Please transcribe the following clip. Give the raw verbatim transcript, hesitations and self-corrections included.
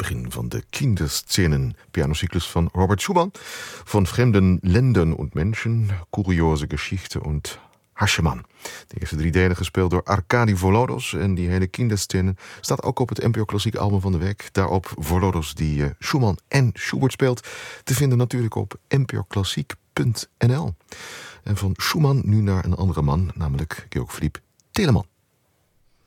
begin van de Kinderszenen, Pianozyklus von Robert Schumann, von fremden Ländern und Menschen, kuriose Geschichte und Hascheman. De eerste drie delen gespeeld door Arkadi Volodos. En die hele Kinderszenen staat ook op het N P O Klassiek album van de week. Daarop Volodos die uh, Schumann en Schubert speelt. Te vinden natuurlijk op n p o klassiek punt n l. En van Schumann nu naar een andere man, namelijk Georg Philipp Telemann.